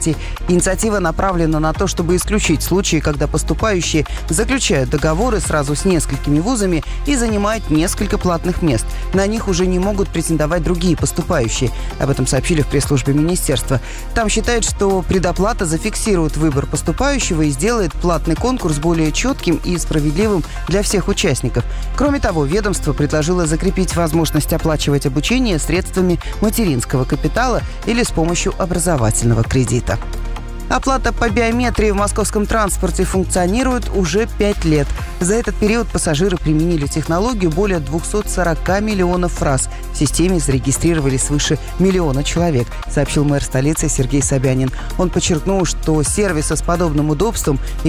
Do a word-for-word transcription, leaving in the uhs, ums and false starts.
безопасности. Инициатива направлена на то, чтобы исключить случаи, когда поступающие заключают договоры сразу с несколькими вузами и занимают несколько платных мест. На них уже не могут претендовать другие поступающие. Об этом сообщили в пресс-службе министерства. Там считают, что предоплата зафиксирует выбор поступающего и сделает платный конкурс более четким и справедливым для всех участников. Кроме того, ведомство предложило закрепить возможность оплачивать обучение средствами материнского капитала или с помощью образовательного кредита. Оплата по биометрии в московском транспорте функционирует уже пять лет. За этот период пассажиры применили технологию более двухсот сорока миллионов раз. В системе зарегистрировали свыше миллиона человек, сообщил мэр столицы Сергей Собянин. Он подчеркнул, что сервиса с подобным удобством и